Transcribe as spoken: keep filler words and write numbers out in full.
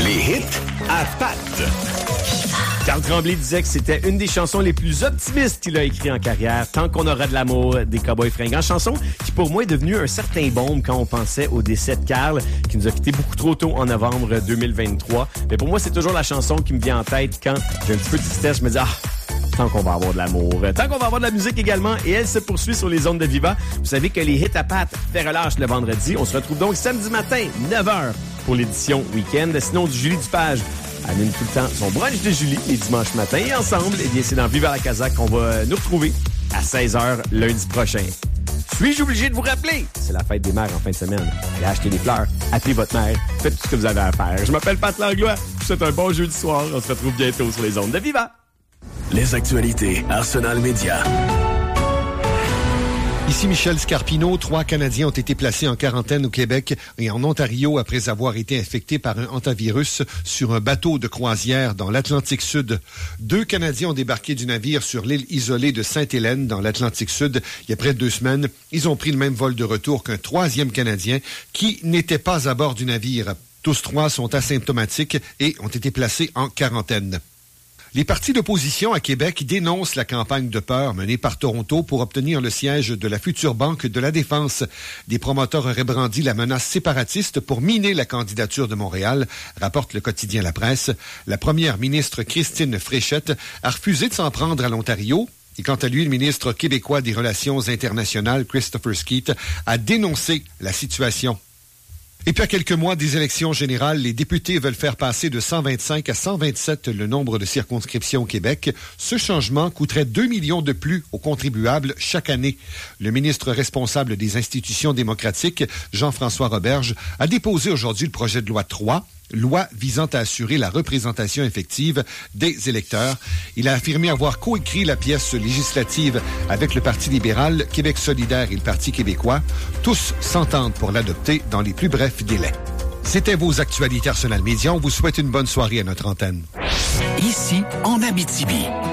Les hits à pattes. Carl Tremblay disait que c'était une des chansons les plus optimistes qu'il a écrit en carrière, Tant qu'on aura de l'amour des Cowboys fringants. Chanson qui, pour moi, est devenue un certain baume quand on pensait au décès de Carl, qui nous a quittés beaucoup trop tôt en novembre deux mille vingt-trois. Mais pour moi, c'est toujours la chanson qui me vient en tête quand j'ai un petit peu de tristesse. Je me dis, ah, tant qu'on va avoir de l'amour, tant qu'on va avoir de la musique également. Et elle se poursuit sur les ondes de Viva. Vous savez que les hits à pattes fait relâche le vendredi. On se retrouve donc samedi matin, neuf heures, pour l'édition week-end. Sinon, du Julie Dupage anime tout le temps son brunch de Julie les dimanches matins. Et ensemble, eh bien, c'est dans Viva la Casa qu'on va nous retrouver à seize heures lundi prochain. Suis-je obligé de vous rappeler? C'est la fête des mères en fin de semaine. Allez acheter des fleurs, appelez votre mère, faites tout ce que vous avez à faire. Je m'appelle Pat Langlois. Je vous souhaite un bon jeudi soir. On se retrouve bientôt sur les ondes de Viva. Les actualités Arsenal Média. Ici Michel Scarpino. Trois Canadiens ont été placés en quarantaine au Québec et en Ontario après avoir été infectés par un hantavirus sur un bateau de croisière dans l'Atlantique Sud. Deux Canadiens ont débarqué du navire sur l'île isolée de Sainte-Hélène dans l'Atlantique Sud il y a près de deux semaines. Ils ont pris le même vol de retour qu'un troisième Canadien qui n'était pas à bord du navire. Tous trois sont asymptomatiques et ont été placés en quarantaine. Les partis d'opposition à Québec dénoncent la campagne de peur menée par Toronto pour obtenir le siège de la future Banque de la Défense. Des promoteurs auraient brandi la menace séparatiste pour miner la candidature de Montréal, rapporte le quotidien La Presse. La première ministre Christine Fréchette a refusé de s'en prendre à l'Ontario. Et quant à lui, le ministre québécois des Relations internationales, Christopher Skeet, a dénoncé la situation. Et puis, à quelques mois des élections générales, les députés veulent faire passer de cent vingt-cinq à cent vingt-sept le nombre de circonscriptions au Québec. Ce changement coûterait deux millions de plus aux contribuables chaque année. Le ministre responsable des institutions démocratiques, Jean-François Roberge, a déposé aujourd'hui le projet de loi trois, loi visant à assurer la représentation effective des électeurs. Il a affirmé avoir coécrit la pièce législative avec le Parti libéral, Québec solidaire et le Parti québécois. Tous s'entendent pour l'adopter dans les plus brefs délais. C'était vos actualités Arsenal Média. On vous souhaite une bonne soirée à notre antenne. Ici, en Abitibi.